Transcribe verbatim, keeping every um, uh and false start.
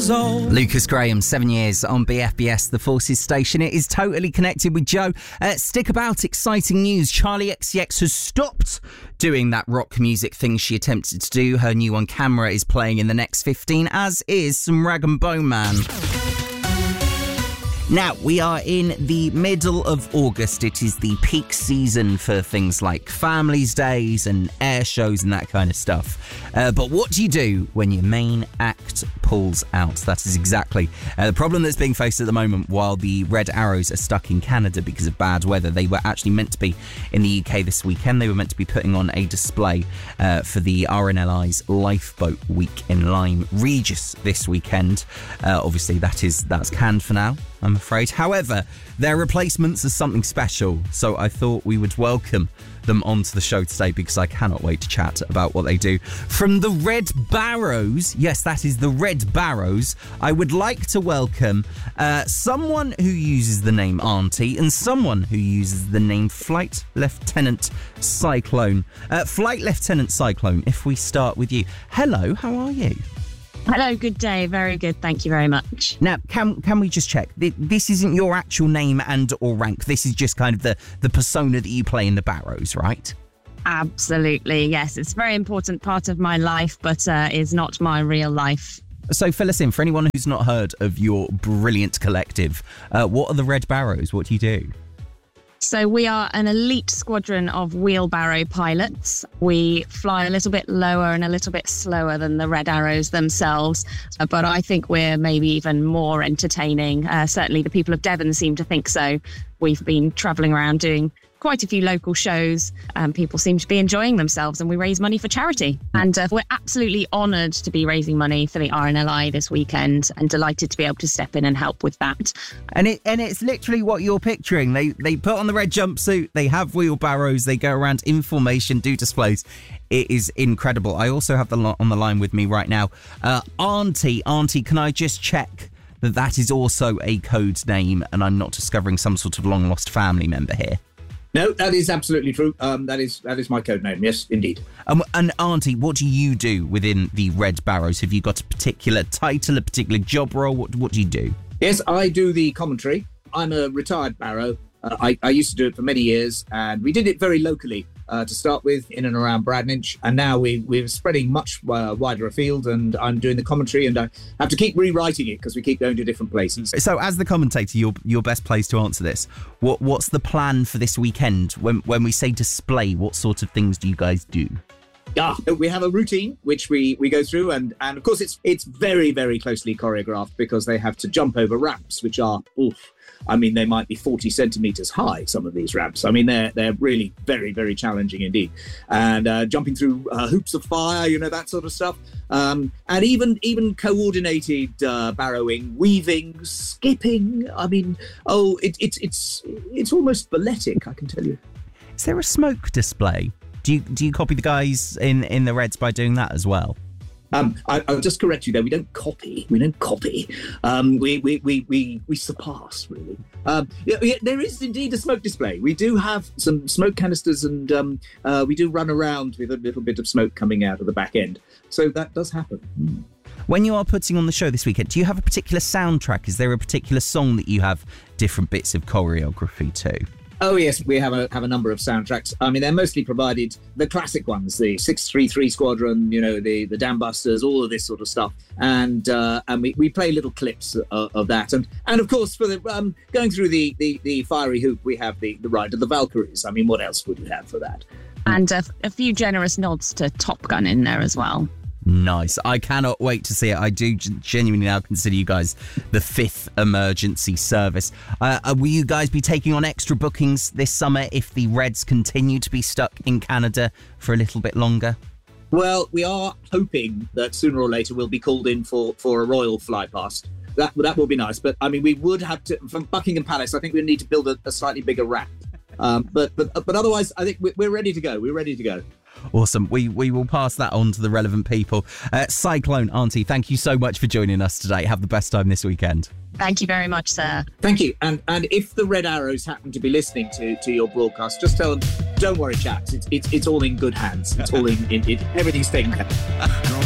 years old. Lucas Graham, seven years on B F B S, the Forces station. It is totally connected with Joe. Uh, stick about, exciting news. Charlie X C X has stopped doing that rock music thing she attempted to do. Her new on camera is playing in the next fifteen, as is some Rag and Bone Man. Now, we are in the middle of August. It is the peak season for things like Families Days and air shows and that kind of stuff. Uh, but what do you do when your main act pulls out? That is exactly uh, the problem that's being faced at the moment while the Red Arrows are stuck in Canada because of bad weather. They were actually meant to be in the U K this weekend. They were meant to be putting on a display uh, for the R N L I's Lifeboat Week in Lyme Regis this weekend. Uh, obviously, that is that's canned for now, I'm afraid. However, their replacements are something special, so I thought we would welcome them onto the show today because I cannot wait to chat about what they do. From the Red Barrows, yes, that is the Red Barrows, I would like to welcome uh, someone who uses the name Auntie and someone who uses the name Flight Lieutenant Cyclone. Uh, Flight Lieutenant Cyclone, if we start with you. Hello, how are you? Hello, good day. Very good. Thank you very much. Now, can can we just check? This isn't your actual name and or rank. This is just kind of the, the persona that you play in the Barrows, right? Absolutely, yes. It's a very important part of my life, but uh, is not my real life. So fill us in. For anyone who's not heard of your brilliant collective, uh, what are the Red Barrows? What do you do? So we are an elite squadron of wheelbarrow pilots. We fly a little bit lower and a little bit slower than the Red Arrows themselves, but I think we're maybe even more entertaining. Uh, certainly the people of Devon seem to think so. We've been travelling around doing quite a few local shows and people seem to be enjoying themselves, and we raise money for charity. And uh, we're absolutely honoured to be raising money for the R N L I this weekend and delighted to be able to step in and help with that. And it and it's literally what you're picturing. They they put on the red jumpsuit, they have wheelbarrows, they go around in formation, do displays. It is incredible. I also have the lot on the line with me right now. Uh, Auntie, Auntie, can I just check that that is also a code name and I'm not discovering some sort of long lost family member here? No, that is absolutely true. Um, that is that is my code name. Yes, indeed. Um, and Auntie, what do you do within the Red Barrows? Have you got a particular title, a particular job role? What what do you do? Yes, I do the commentary. I'm a retired Barrow. Uh, I, I used to do it for many years, and we did it very locally uh, to start with, in and around Bradninch. And now we, we're spreading much uh, wider afield, and I'm doing the commentary, and I have to keep rewriting it because we keep going to different places. So as the commentator, you're, you're best placed to answer this. What What's the plan for this weekend? When, when we say display, what sort of things do you guys do? Yeah, we have a routine which we, we go through, and, and of course it's it's very, very closely choreographed because they have to jump over ramps, which are, oof, I mean, they might be forty centimetres high, some of these ramps. I mean, they're they're really very, very challenging indeed. And uh, jumping through uh, hoops of fire, you know, that sort of stuff. Um, and even even coordinated uh, barrowing, weaving, skipping. I mean, oh, it, it, it's it's almost balletic, I can tell you. Is there a smoke display? Do you do you copy the guys in, in the Reds by doing that as well? Um, I, I'll just correct you there. We don't copy. We don't copy. Um, we, we, we, we, we surpass, really. Um, yeah, yeah, there is indeed a smoke display. We do have some smoke canisters, and um, uh, we do run around with a little bit of smoke coming out of the back end. So that does happen. Mm. When you are putting on the show this weekend, do you have a particular soundtrack? Is there a particular song that you have different bits of choreography to? Oh, yes, we have a have a number of soundtracks. I mean, they're mostly provided, the classic ones, the six three three Squadron, you know, the, the Dam Busters, all of this sort of stuff. And uh, and we, we play little clips of, of that. And, and of course, for the um, going through the, the, the fiery hoop, we have the, the Ride of the Valkyries. I mean, what else would you have for that? And a, a few generous nods to Top Gun in there as well. Nice. I cannot wait to see it. I do genuinely now consider you guys the fifth emergency service. Uh, will you guys be taking on extra bookings this summer if the Reds continue to be stuck in Canada for a little bit longer? Well, we are hoping that sooner or later we'll be called in for, for a royal fly past. That that will be nice. But, I mean, we would have to, from Buckingham Palace, I think we need to build a, a slightly bigger ramp. Um, but, but but otherwise, I think we're ready to go. We're ready to go. Awesome. We we will pass that on to the relevant people. Uh, Cyclone, Auntie, thank you so much for joining us today. Have the best time this weekend. Thank you very much, sir. Thank you. And and if the Red Arrows happen to be listening to, to your broadcast, just tell them, don't worry, chaps. It's it's, it's all in good hands. It's all in, in, in everything's taken care of.